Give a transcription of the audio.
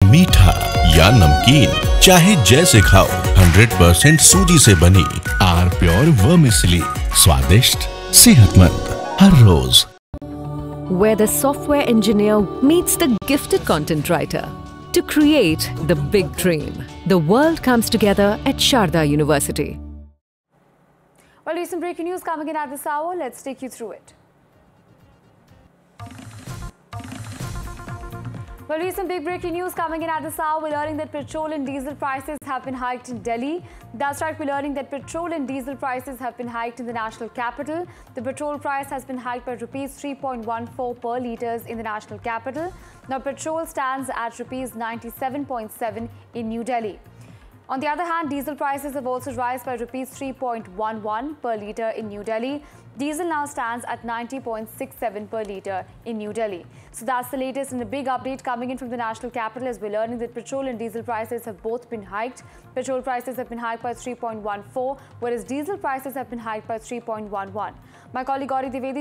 मीठा या नमकीन, चाहे जैसे खाओ, 100% सूजी से बनी आर प्योर वर्मिसेली, स्वादिष्ट, सेहतमंद हर रोज। Where the software engineer meets the gifted content writer to create the big dream. The world comes together at Sharda University. Well, recent breaking news coming in at this hour. Let's take you through it. Well, recent big breaking news coming in at this hour. We're learning that petrol and diesel prices have been hiked in Delhi. That's right, we're learning that petrol and diesel prices have been hiked in the national capital. The petrol price has been hiked by rupees 3.14 per litres in the national capital. Now, petrol stands at rupees 97.7 in New Delhi. On the other hand, diesel prices have also risen by rupees 3.11 per litre in New Delhi. Diesel now stands at 90.67 per litre in New Delhi. So that's the latest and a big update coming in from the national capital as we're learning that petrol and diesel prices have both been hiked. Petrol prices have been hiked by 3.14, whereas diesel prices have been hiked by 3.11. My colleague Gauri Divedi